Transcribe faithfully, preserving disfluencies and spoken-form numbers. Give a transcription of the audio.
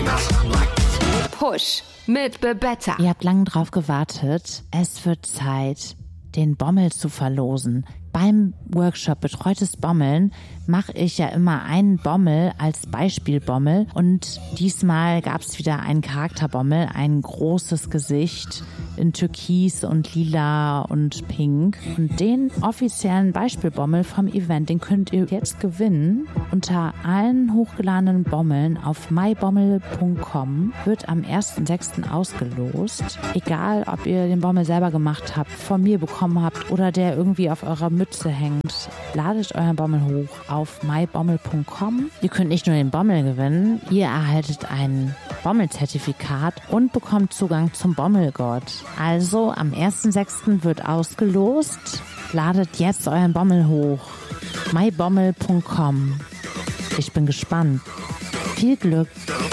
Push mit Bebetta. Ihr habt lange drauf gewartet. Es wird Zeit, den Bommel zu verlosen. Beim Workshop Betreutes Bommeln mache ich ja immer einen Bommel als Beispielbommel und diesmal gab es wieder einen Charakterbommel, ein großes Gesicht in Türkis und Lila und Pink. Und den offiziellen Beispielbommel vom Event, den könnt ihr jetzt gewinnen. Unter allen hochgeladenen Bommeln auf mybommel punkt com wird am ersten sechsten ausgelost. Egal, ob ihr den Bommel selber gemacht habt, von mir bekommen habt oder der irgendwie auf eurer Mütze hängt, ladet euren Bommel hoch auf mybommel punkt com. Ihr könnt nicht nur den Bommel gewinnen, ihr erhaltet ein Bommelzertifikat und bekommt Zugang zum Bommelgott. Also am ersten sechsten wird ausgelost. Ladet jetzt euren Bommel hoch. mybommel punkt com. Ich bin gespannt. Viel Glück.